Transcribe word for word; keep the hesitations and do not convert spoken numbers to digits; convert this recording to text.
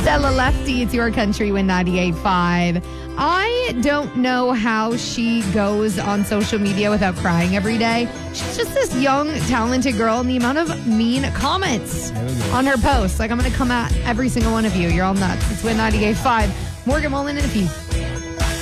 Stella Lefty, it's Your Country with ninety-eight point five. I don't know how she goes on social media without crying every day. She's just this young, talented girl, and the amount of mean comments on her posts. Like, I'm going to come at every single one of you. You're all nuts. It's with ninety-eight point five. Morgan Wallen and a few.